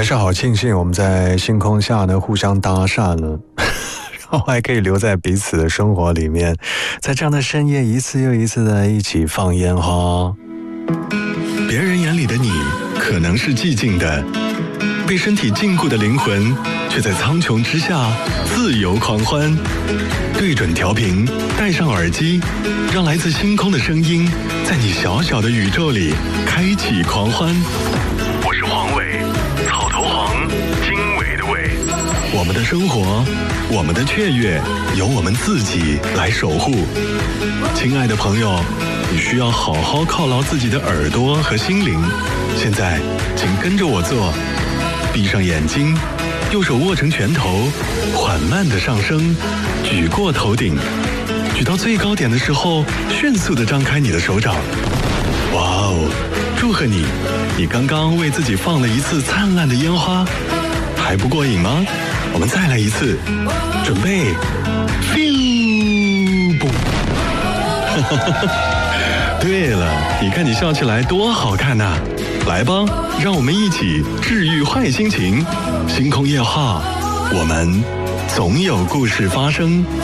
是好庆幸我们在星空下呢互相搭讪了，然后还可以留在彼此的生活里面，在这样的深夜一次又一次的一起放烟花。 别人眼里的你可能是寂静的，被身体禁锢的灵魂却在苍穹之下自由狂欢。对准调频，戴上耳机，让来自星空的声音在你小小的宇宙里开启狂欢。我是黄伟，草头黄，经纬的纬。我们的生活，我们的雀跃，由我们自己来守护。亲爱的朋友，你需要好好犒劳自己的耳朵和心灵。现在，请跟着我做，闭上眼睛，右手握成拳头，缓慢的上升，举过头顶，举到最高点的时候，迅速的张开你的手掌。哇哦！祝贺你，你刚刚为自己放了一次灿烂的烟花，还不过瘾吗？我们再来一次，准备 ，feel 不？对了，你看你笑起来多好看呐！来吧，让我们一起治愈坏心情。星空夜话，我们总有故事发生。